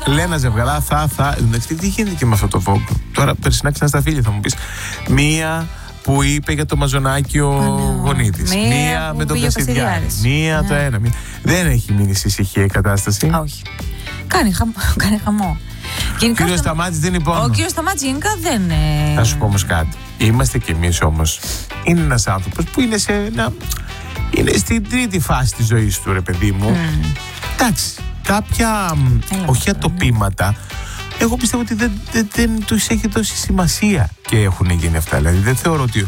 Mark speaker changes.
Speaker 1: Λένα ζευγαρά, εντάξει, τι γίνεται και με αυτό το Vogue. Τώρα περσινά ξανασταφύλια θα μου πεις. Μία που είπε για το μαζονάκι ο Γονίτης. Μία με τον Κασιδιάρη. Μία το ένα. Δεν έχει μείνει σε ησυχία η κατάσταση.
Speaker 2: Όχι. Κάνει χαμό.
Speaker 1: Ο κύριος Σταμάτης δεν είναι πόνο.
Speaker 2: Ο κύριος Σταμάτης γενικά δεν.
Speaker 1: Θα σου πω όμως κάτι. Είμαστε κι εμείς όμως. Είναι ένας άνθρωπος που είναι είναι στην τρίτη φάση της ζωής του, ρε παιδί μου. Εντάξει. Κάποια όχι ατοπήματα. Εγώ πιστεύω ότι δεν τους έχει δώσει σημασία και έχουν γίνει αυτά. Δηλαδή δεν θεωρώ ότι